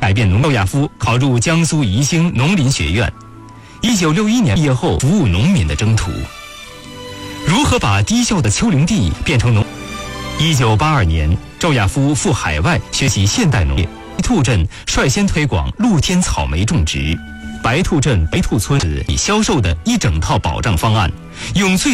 改变赵亚夫考入江苏宜兴农林学院。1961年毕业后，服务农民的征途。如何把低效的丘陵地变成农？1982年，赵亚夫赴海外学习现代农业。白兔镇率先推广露天草莓种植，白兔镇白兔村以销售的一整套保障方案，用最